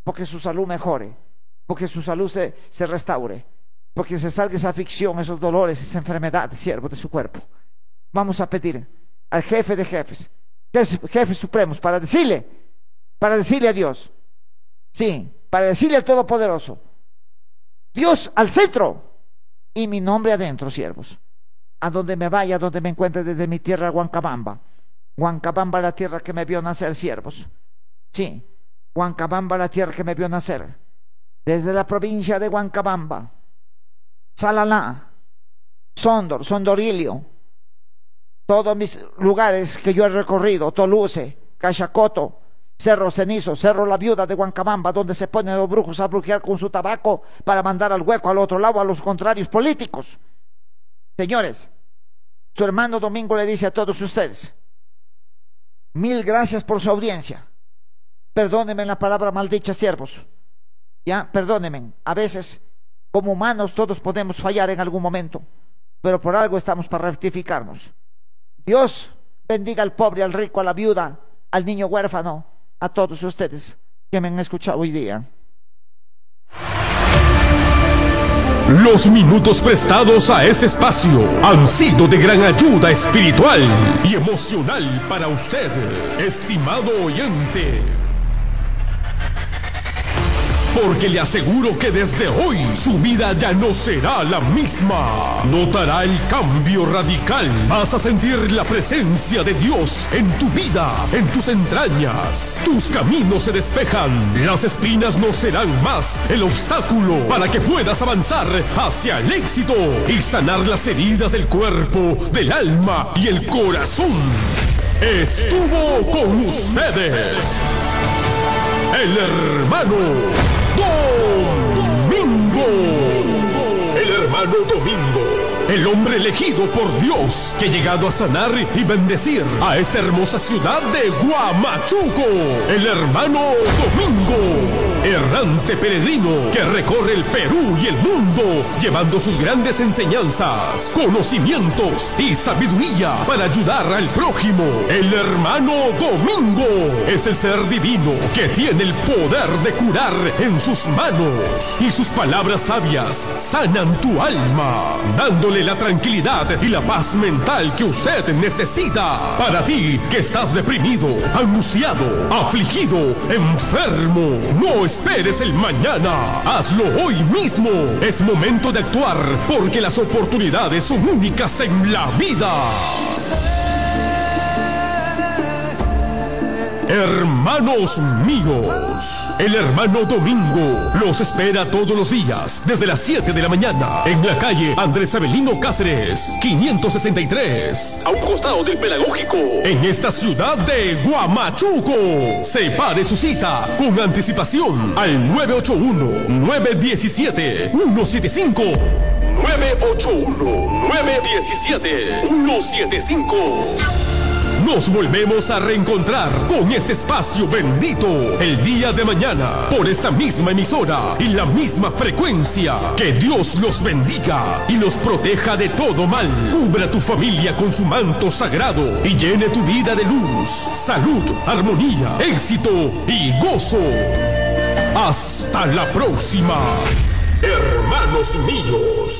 porque su salud mejore, porque su salud se restaure, porque se salga esa aflicción, esos dolores, esa enfermedad, siervo, de su cuerpo. Vamos a pedir al jefe de jefes, jefes supremos, para decirle a Dios, sí, para decirle al Todopoderoso, Dios al centro y mi nombre adentro, siervos. A donde me vaya, a donde me encuentre, desde mi tierra, Huancabamba. Huancabamba, la tierra que me vio nacer, siervos. Sí, Huancabamba, la tierra que me vio nacer. Desde la provincia de Huancabamba, Salalá, Sondor, Sondorilio, todos mis lugares que yo he recorrido, Toluce, Cachacoto, Cerro Cenizo, Cerro La Viuda de Huancabamba, donde se ponen los brujos a brujear con su tabaco para mandar al hueco al otro lado a los contrarios políticos. Señores, su hermano Domingo le dice a todos ustedes, mil gracias por su audiencia. Perdónenme la palabra maldicha, siervos. Ya, perdónenme. A veces, como humanos, todos podemos fallar en algún momento, pero por algo estamos para rectificarnos. Dios bendiga al pobre, al rico, a la viuda, al niño huérfano, a todos ustedes que me han escuchado hoy día. Los minutos prestados a este espacio han sido de gran ayuda espiritual y emocional para usted, estimado oyente. Porque le aseguro que desde hoy su vida ya no será la misma. Notará el cambio radical. Vas a sentir la presencia de Dios en tu vida, en tus entrañas. Tus caminos se despejan. Las espinas no serán más el obstáculo para que puedas avanzar hacia el éxito y sanar las heridas del cuerpo, del alma y el corazón. Estuvo con ustedes el hermano Domingo. El hermano Domingo, el hombre elegido por Dios que ha llegado a sanar y bendecir a esta hermosa ciudad de Huamachuco. El hermano Domingo, errante peregrino que recorre el Perú y el mundo, llevando sus grandes enseñanzas, conocimientos y sabiduría para ayudar al prójimo. El hermano Domingo es el ser divino que tiene el poder de curar en sus manos, y sus palabras sabias sanan tu alma, dándole la tranquilidad y la paz mental que usted necesita. Para ti que estás deprimido, angustiado, afligido, enfermo, no esperes el mañana. Hazlo hoy mismo. Es momento de actuar, porque las oportunidades son únicas en la vida. Hermanos míos, el hermano Domingo los espera todos los días desde las 7 de la mañana en la calle Andrés Avelino Cáceres, 563, a un costado del Pedagógico, en esta ciudad de Huamachuco. Separe su cita con anticipación al 981-917-175. 981-917-175. Nos volvemos a reencontrar con este espacio bendito el día de mañana por esta misma emisora y la misma frecuencia. Que Dios los bendiga y los proteja de todo mal. Cubra tu familia con su manto sagrado y llene tu vida de luz, salud, armonía, éxito y gozo. Hasta la próxima, hermanos míos.